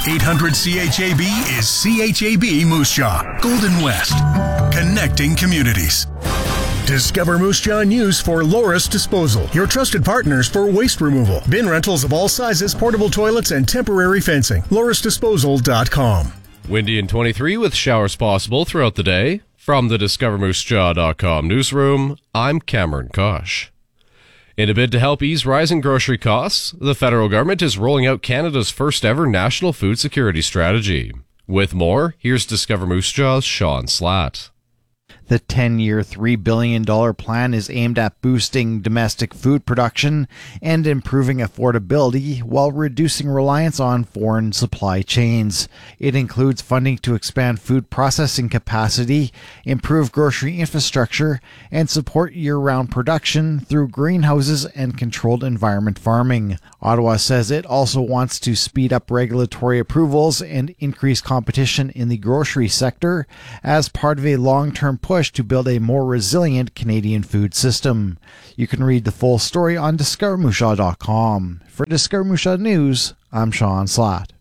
800 CHAB is CHAB Moose Jaw, Golden West, connecting communities. Discover Moose Jaw News for Loris Disposal, your trusted partners for waste removal, bin rentals of all sizes, portable toilets, and temporary fencing. LorisDisposal.com. Windy and 23 with showers possible throughout the day. From the DiscoverMooseJaw.com newsroom, I'm Cameron Kosh. In a bid to help ease rising grocery costs, the federal government is rolling out Canada's first ever national food security strategy. With more, here's Discover Moose Jaw's Sean Slatt. The 10-year, $3 billion plan is aimed at boosting domestic food production and improving affordability while reducing reliance on foreign supply chains. It includes funding to expand food processing capacity, improve grocery infrastructure, and support year-round production through greenhouses and controlled environment farming. Ottawa says it also wants to speed up regulatory approvals and increase competition in the grocery sector as part of a long-term push to build a more resilient Canadian food system. You can read the full story on DiscoverMooseJaw.com. For Discover Moose Jaw News, I'm Sean Slatt.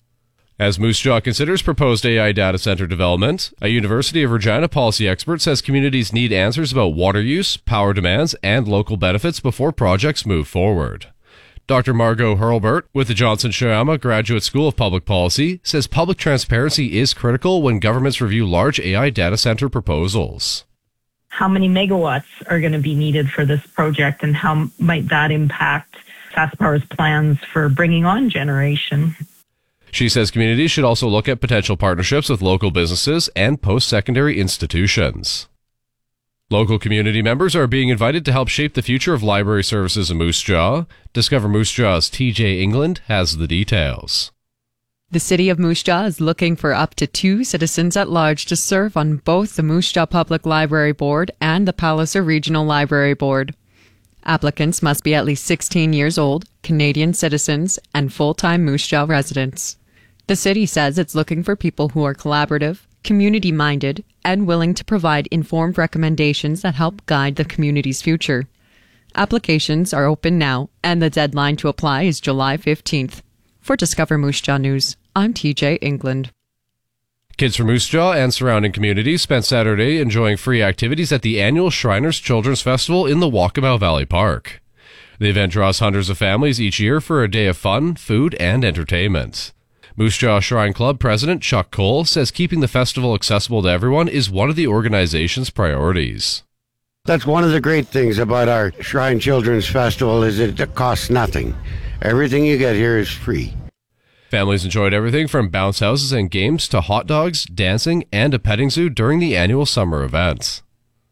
As Moose Jaw considers proposed AI data center development, a University of Regina policy expert says communities need answers about water use, power demands, and local benefits before projects move forward. Dr. Margot Hurlbert with the Johnson Shoyama Graduate School of Public Policy says public transparency is critical when governments review large AI data center proposals. How many megawatts are going to be needed for this project, and how might that impact SaskPower's plans for bringing on generation? She says communities should also look at potential partnerships with local businesses and post-secondary institutions. Local community members are being invited to help shape the future of library services in Moose Jaw. Discover Moose Jaw's TJ England has the details. The City of Moose Jaw is looking for up to 2 citizens at large to serve on both the Moose Jaw Public Library Board and the Palliser Regional Library Board. Applicants must be at least 16 years old, Canadian citizens, and full-time Moose Jaw residents. The city says it's looking for people who are collaborative, community-minded, and willing to provide informed recommendations that help guide the community's future. Applications are open now, and the deadline to apply is July 15th. For Discover Moose Jaw News, I'm TJ England. Kids from Moose Jaw and surrounding communities spent Saturday enjoying free activities at the annual Shriners Children's Festival in the Walkabout Valley Park. The event draws hundreds of families each year for a day of fun, food, and entertainment. Moose Jaw Shrine Club President Chuck Cole says keeping the festival accessible to everyone is one of the organization's priorities. That's one of the great things about our Shrine Children's Festival is it costs nothing. Everything you get here is free. Families enjoyed everything from bounce houses and games to hot dogs, dancing, and a petting zoo during the annual summer events.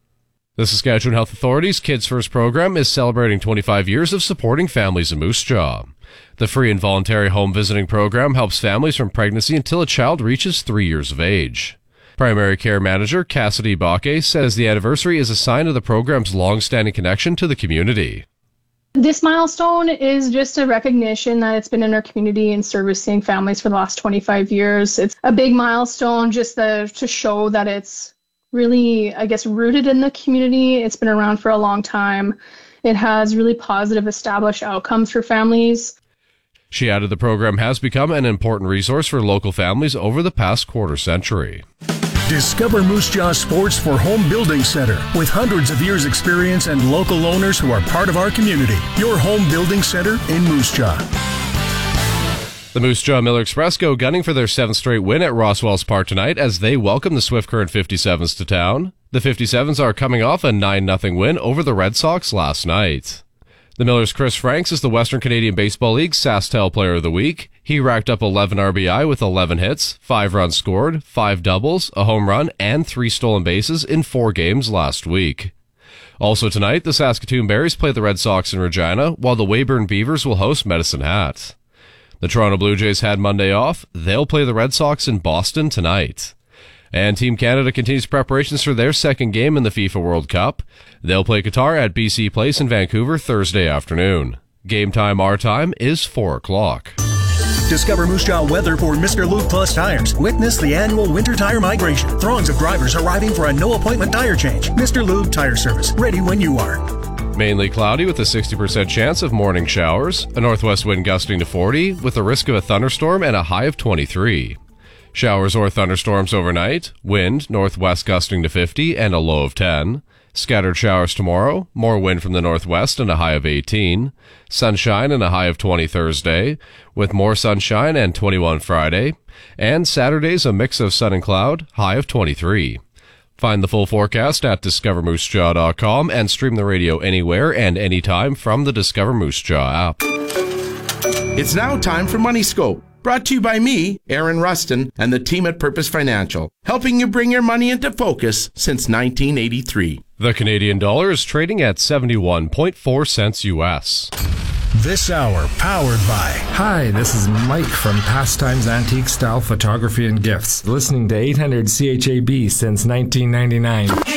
The Saskatchewan Health Authority's Kids First program is celebrating 25 years of supporting families in Moose Jaw. The free and voluntary home visiting program helps families from pregnancy until a child reaches 3 years of age. Primary Care Manager Cassidy Bakke says the anniversary is a sign of the program's long-standing connection to the community. This milestone is just a recognition that it's been in our community and servicing families for the last 25 years. It's a big milestone just to show that it's really, rooted in the community. It's been around for a long time. It has really positive established outcomes for families. She added the program has become an important resource for local families over the past quarter century. Discover Moose Jaw Sports for Home Building Center. With hundreds of years experience and local owners who are part of our community. Your home building center in Moose Jaw. The Moose Jaw Miller Express go gunning for their 7th straight win at Roswells Park tonight as they welcome the Swift Current 57s to town. The 57s are coming off a 9-0 win over the Red Sox last night. The Millers' Chris Franks is the Western Canadian Baseball League SaskTel Player of the Week. He racked up 11 RBI with 11 hits, 5 runs scored, 5 doubles, a home run, and 3 stolen bases in 4 games last week. Also tonight, the Saskatoon Berries play the Red Sox in Regina, while the Weyburn Beavers will host Medicine Hat. The Toronto Blue Jays had Monday off. They'll play the Red Sox in Boston tonight. And Team Canada continues preparations for their second game in the FIFA World Cup. They'll play Qatar at BC Place in Vancouver Thursday afternoon. Game time, our time, is 4 o'clock. Discover Moose Jaw weather for Mr. Luke Plus Tires. Witness the annual winter tire migration. Throngs of drivers arriving for a no-appointment tire change. Mr. Lube Tire Service, ready when you are. Mainly cloudy with a 60% chance of morning showers, a northwest wind gusting to 40 with a risk of a thunderstorm and a high of 23. Showers or thunderstorms overnight, wind northwest gusting to 50 and a low of 10. Scattered showers tomorrow, more wind from the northwest and a high of 18. Sunshine and a high of 20 Thursday, with more sunshine and 21 Friday. And Saturday's a mix of sun and cloud, high of 23. Find the full forecast at discovermoosejaw.com and stream the radio anywhere and anytime from the Discover Moose Jaw app. It's now time for Money Scope. Brought to you by me, Aaron Rustin, and the team at Purpose Financial, helping you bring your money into focus since 1983. The Canadian dollar is trading at 71.4 cents U.S. This hour powered by... Hi, this is Mike from Pastimes Antique Style Photography and Gifts, listening to 800 CHAB since 1999.